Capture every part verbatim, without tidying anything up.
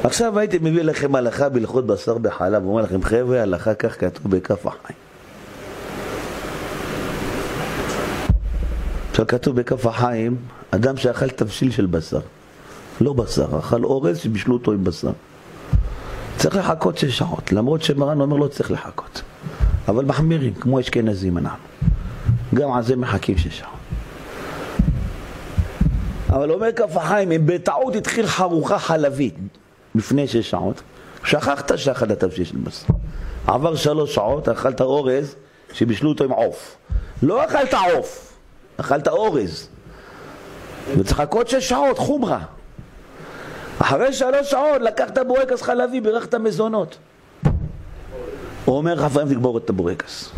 עכשיו הייתי מביא לכם הלכה בהלכות בשר בחלב, ואומר לכם חבר'ה, הלכה כך כתוב בכף החיים. עכשיו כתוב בכף החיים, אדם שאכל תבשיל של בשר, לא בשר, אכל אורז שבישלו אותו עם בשר, צריך לחכות שש שעות, למרות שמרן אומר לא צריך לחכות, אבל מחמירים, כמו אשכנזים אנחנו, גם על זה מחכים שש שעות. אבל אומר כף החיים, אם בטעות התחיל חרוכה חלבית לפני שש שעות, שכחת שאכל התבשיל של בשר, עבר שלוש שעות, אכלת אורז שבישלו אותו עם עוף, לא אכלת עוף, אכלת אורז, וצריך לחכות שש שעות, חומרה. אחרי שלוש שעות לקחת בורקס חלבי, בירכת מזונות. הוא אומר חפאים תגבור את הבורקס.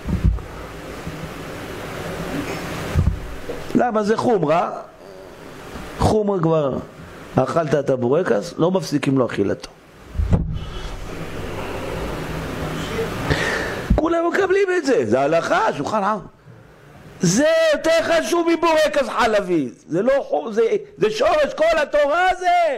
למה? זה חומרה. חומרה כבר אכלת את הבורקס, לא מפסיקים לו אכילתו. כולם מקבלים את זה, זה הלכה, שולחן ערוך. זה יותר חשוב מבורקס חלבי, זה לא, זה, זה שורש כל התורה הזה.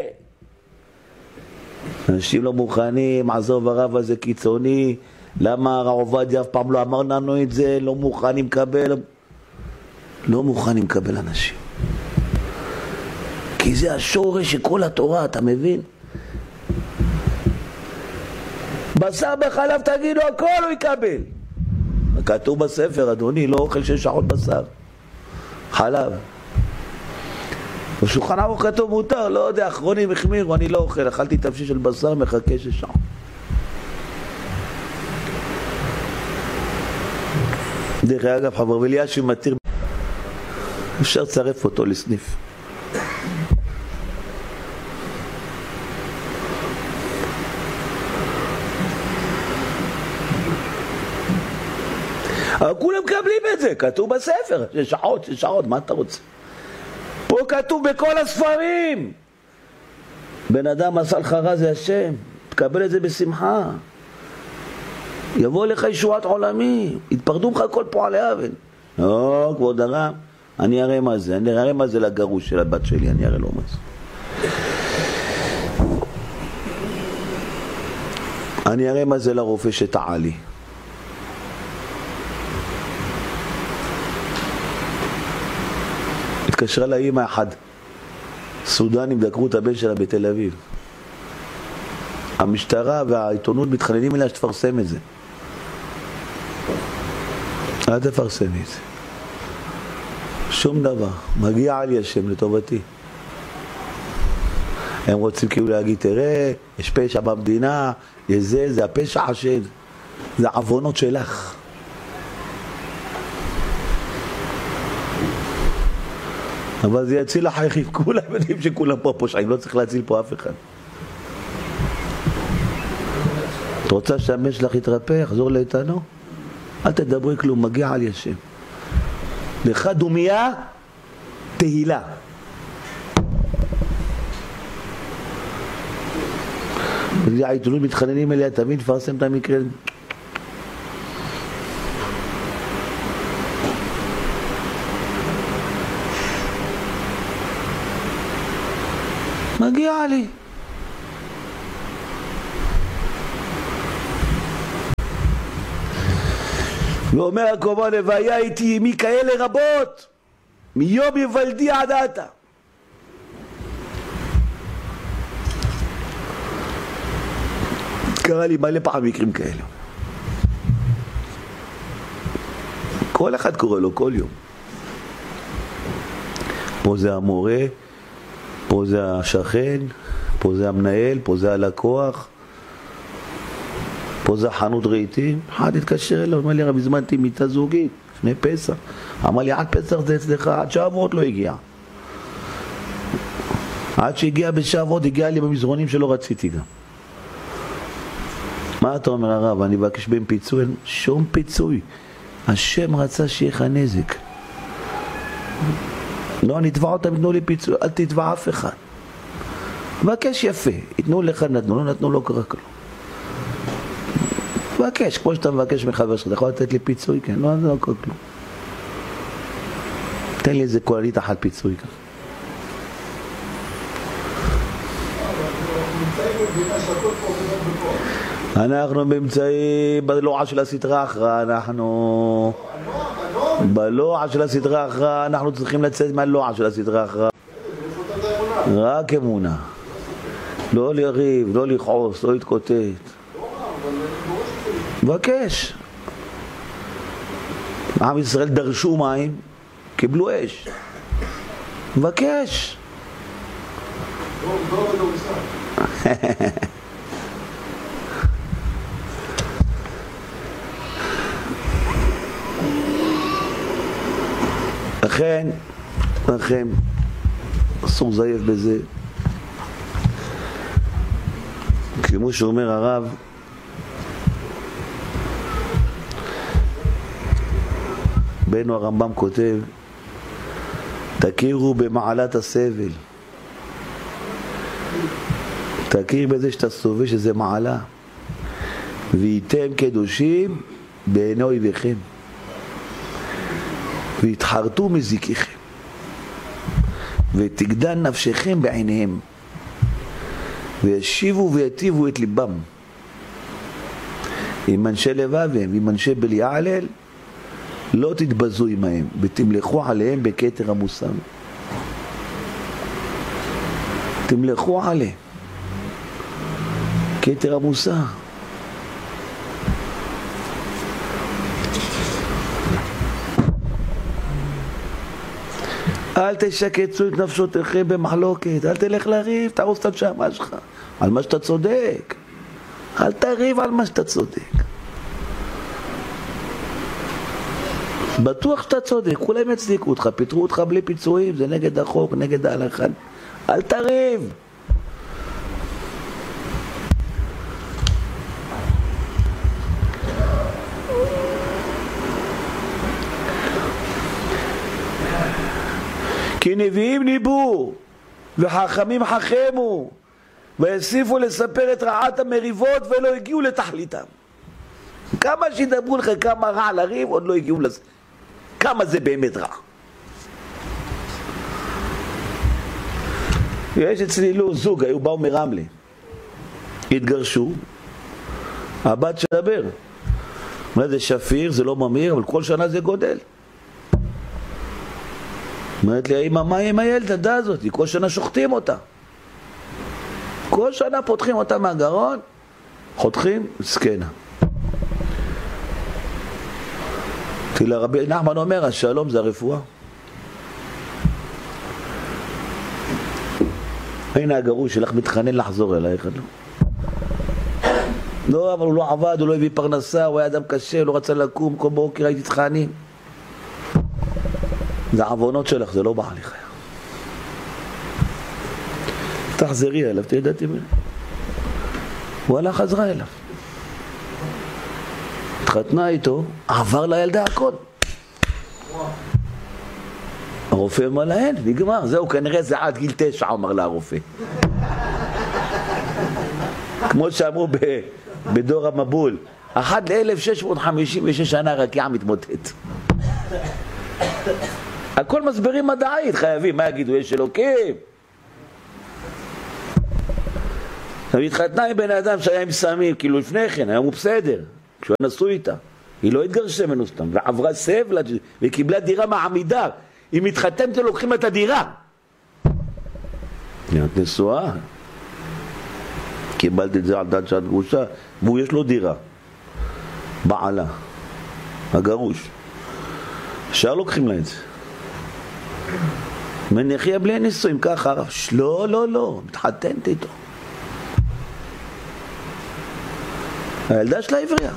אנשים לא מוכנים, עזוב הרב הזה קיצוני, למה הרב עובדיה אף פעם לא אמר לנו את זה, לא מוכנים לקבל, לא מוכנים לקבל אנשים. כי זה השורש של כל התורה, אתה מבין? בשר בחלב תגידו הכל הוא יקבל. כתוב בספר, אדוני, לא אוכל שש שעות בשר, חלב. בשולחן ערוך כתוב מותר, לא יודע, אחרונים החמירו, אני לא אוכל, אכלתי תבשיל של בשר, מחכה שש שעות. דרך אגב, חבר אלישיב מתיר, אפשר לצרף אותו לסניף. אבל כולם מקבלים את זה, כתוב בספר, שש שעות, שש שעות, מה אתה רוצה? פה כתוב בכל הספרים. בן אדם עשה לך רע זה השם, תקבל את זה בשמחה. יבוא לך ישועת עולמי, יתפרדו לך כל פועלי אבן. לא, כבוד הרב, אני אראה מה זה, אני אראה מה זה לגרוש של הבת שלי, אני אראה לו מה זה. אני אראה מה זה לרופא שטעה לי. התקשרה לאמא אחד, סודנים דקרו את הבן שלה בתל אביב. המשטרה והעיתונות מתחננים אליה שתפרסם את זה. אל תפרסם את זה. שום דבר. מגיע על השם לטובתי. הם רוצים כאילו להגיד, תראה, יש פשע במדינה, יש זה, זה הפשע השם. זה עוונות שלך. אבל זה יציל לחייכים, כולם יודעים שכולם פה פושעים, לא צריך להציל פה אף אחד. את רוצה שהבן שלך יתרפא, יחזור לאיתנו? אל תדברי כלום, מגיע על השם. לך דומיה, תהילה. העיתונות מתחננים אליה, תמיד תפרסם את המקרה. מגיע לי. ואומר הקורבן, והיה איתי עמי כאלה רבות, מיום יוולדי עד עתה. קרה לי מלא פעם מקרים כאלה. כל אחד קורא לו כל יום. פה זה המורה, פה זה השכן, פה זה המנהל, פה זה הלקוח, פה זה חנות רהיטים. אחד התקשר אליו, אמר לי, רב, הזמנתי מיטה זוגית לפני פסח. אמר לי, עד פסח זה אצלך, עד שבועות לא הגיע. עד שהגיע בשבועות, הגיע לי במזרונים שלא רציתי גם. מה אתה אומר הרב? אני מבקש בהם פיצוי? שום פיצוי. השם רצה שיהיה לך נזק. לא, אני אתבע אותם, יתנו לי פיצוי, אל תתבע אף אחד. מבקש יפה, יתנו לך, נתנו, לא נתנו, לא קרה כלום. מבקש, כמו שאתה מבקש מחבר שלך, אתה יכול לתת לי פיצוי? כן, לא, זה לא קרה כלום. תן לי איזה כוללית אחת פיצוי כאן. אנחנו באמצעים בלועה של הסדרה אחרא, אנחנו בלועה של הסדרה אחרא, אנחנו צריכים לצאת מהלועה של הסדרה אחרא. רק אמונה, לא לריב, לא לכעוס, לא להתקוטט. מבקש. עם ישראל דרשו מים, קיבלו אש. מבקש. לכן, לכן, אסור זייף בזה. כמו שאומר הרב, בנו הרמב"ם כותב, תכירו במעלת הסבל. תכיר בזה שאתה סובל שזה מעלה. והייתם קדושים בעיני אויביכם. והתחרטו מזיקיכם. ותגדל נפשכם בעיניהם. וישיבו ויטיבו את ליבם. עם אנשי לבבם ועם אנשי בליעלל, לא תתבזו עמהם, ותמלכו עליהם בכתר המוסר. תמלכו עליהם. כתר המוסר. אל תשקצו את נפשותיכם במחלוקת, אל תלך לריב, תרוס את הנשמה שלך על מה שאתה צודק. אל תריב על מה שאתה צודק. בטוח שאתה צודק, כולם יצדיקו אותך, פיתרו אותך בלי פיצויים, זה נגד החוק, נגד ההלכה. אל תריב. כי נביאים ניבאו וחכמים חכמו ויוסיפו לספר את רעת המריבות ולא הגיעו לתכליתם. כמה שידברו לך כמה רע לריב, עוד לא הגיעו לזה. כמה זה באמת רע. יש אצלי לא זוג, היו באו מרמלה, התגרשו, הבת שדבר, אומרת זה שפיר, זה לא ממיר, אבל כל שנה זה גודל. אומרת לי, אמא, מה עם הילדה הזאת? כל שנה שוחטים אותה. כל שנה פותחים אותה מהגרון, חותכים, סקנה. כי לרבי נחמן אומר, השלום זה הרפואה. הנה הגרוש שלך מתחנן לחזור אלייך. לא, לא, אבל הוא לא עבד, הוא לא הביא פרנסה, הוא היה אדם קשה, הוא לא רצה לקום, כל בוקר הייתי תחנים. זה עוונות שלך, זה לא בעליך. תחזרי אליו, תדעתי ממנו. וואלה, חזרה אליו. התחתנה איתו, עבר לילדה הכל. הרופא אמר להן, נגמר, זהו, כנראה זה עד גיל תשע, אמר לה הרופא. כמו שאמרו בדור המבול, אחת ל-אלף שש מאות חמישים ושש שנה רקיעה מתמוטט. הכל מסברים מדעית, חייבים, מה יגידו, יש אלוקים? היא התחתנה עם בן אדם שהיה עם סמים, כאילו לפני כן, היום הוא בסדר, כשהוא נסו איתה. היא לא התגרשה ממנו סתם, ועברה סבל, וקיבלה דירה מעמידה. אם מתחתנת, לוקחים את הדירה. את נשואה. קיבלת את זה על דעת שאת גרושה, והוא יש לו דירה. בעלה. הגרוש. שער לוקחים לה את זה. מניחיה בלי נישואים, ככה הרב. לא, לא, לא, מתחתנת איתו. הילדה שלה עבריה.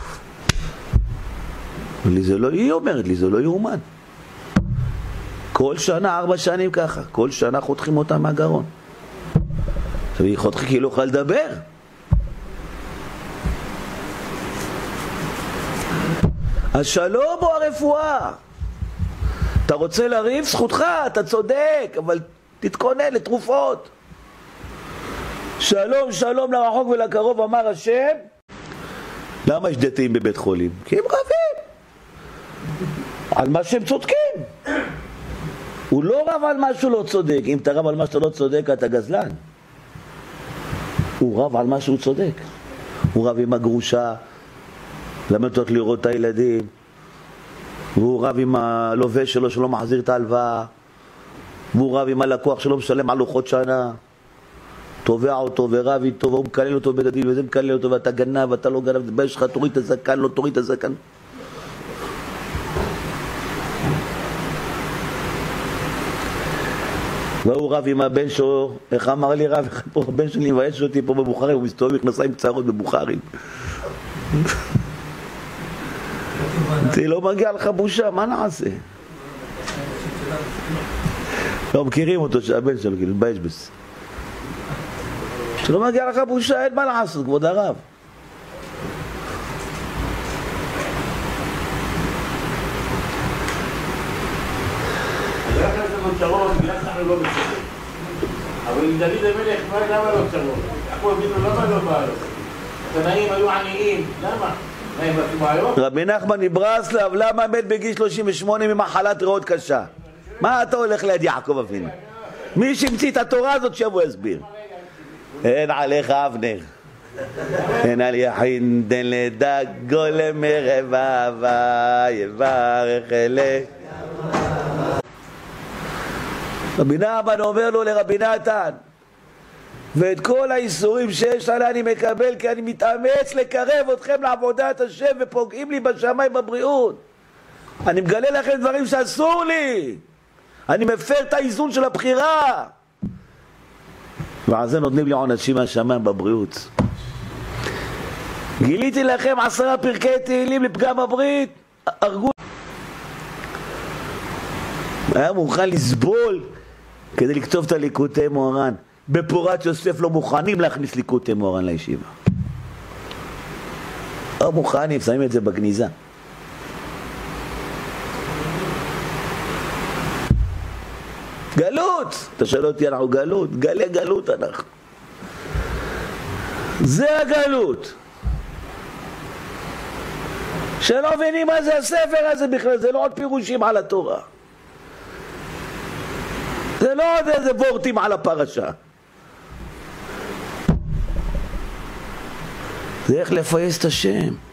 לי זה לא, היא אומרת לי, זה לא יאומן. כל שנה, ארבע שנים ככה, כל שנה חותכים אותה מהגרון. עכשיו היא חותכים כי לא יכולה לדבר. השלום הוא הרפואה. אתה רוצה לריב, זכותך, אתה צודק, אבל תתכונן לתרופות. שלום, שלום לרחוק ולקרוב, אמר השם. למה יש דתיים בבית חולים? כי הם רבים על מה שהם צודקים. הוא לא רב על משהו לא צודק. אם אתה רב על מה שאתה לא צודק, אתה גזלן. הוא רב על מה שהוא צודק. הוא רב עם הגרושה, למד אותות לראות את הילדים, והוא רב עם הלווה שלו שלא מחזיר את ההלוואה, והוא רב עם הלקוח שלא משלם על לוחות שנה, תובע אותו ורב איתו, והוא מקלל אותו בבית הדין, וזה מקלל אותו, ואתה גנב, ואתה לא גנב, תתבייש לך, תוריד את הזקן, לא תוריד את הזקן. והוא רב עם הבן שלו, איך אמר לי רב, פה הבן שלי מבייש אותי פה בבוכרים, הוא מסתובב מכנסיים קצרות בבוכרים. זה לא מגיע לך בושה, מה נעשה? לא מכירים אותו שהבן שלו, כאילו, מבייש בס. שלא מגיע לך בושה, אין מה לעשות, כבוד הרב. אבל עם דוד המלך, למה לא צרות? אנחנו הבינו למה לא בעיות? התנאים היו עניים, למה? מה, הם עשו בעיות? רבי נחמן מברסלב, למה מת בגיל שלושים ושמונה ממחלת ריאות קשה? מה אתה הולך ליד יעקב אבינו? מי שהמציא את התורה הזאת שיבוא יסביר. אין עליך אבנר, אין על יחין דן לדגו למרבבה, יברך אלה. רבי נחמן אומר לו לרבי נתן, ואת כל האיסורים שיש עליי אני מקבל, כי אני מתאמץ לקרב אתכם לעבודת השם ופוגעים לי בשמיים בבריאות. אני מגלה לכם דברים שאסור לי, אני מפר את האיזון של הבחירה, ועל זה נותנים לי עונשים מהשמיים בבריאות. גיליתי לכם עשרה פרקי תהילים לפגם הברית, הרגו. היה מוכן לסבול כדי לכתוב את הליקוטי מוהר"ן. בפורת יוסף לא מוכנים להכניס ליקוטי מוהר"ן לישיבה. לא מוכנים, שמים את זה בגניזה. גלות! אתה שואל אותי, אנחנו גלות? גלי גלות אנחנו. זה הגלות. שלא מבינים מה זה הספר הזה בכלל, זה לא עוד פירושים על התורה. זה לא עוד איזה וורטים על הפרשה. זה איך לפייס את השם.